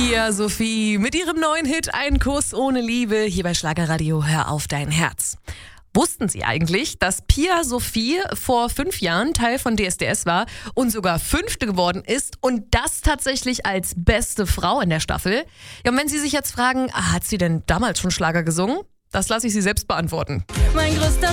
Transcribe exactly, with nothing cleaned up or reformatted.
Pia Sophie mit ihrem neuen Hit Ein Kuss ohne Liebe hier bei Schlagerradio Hör auf dein Herz. Wussten Sie eigentlich, dass Pia Sophie vor fünf Jahren Teil von D S D S war und sogar Fünfte geworden ist und das tatsächlich als beste Frau in der Staffel? Ja, und wenn Sie sich jetzt fragen, hat sie denn damals schon Schlager gesungen? Das lasse ich Sie selbst beantworten. Mein größter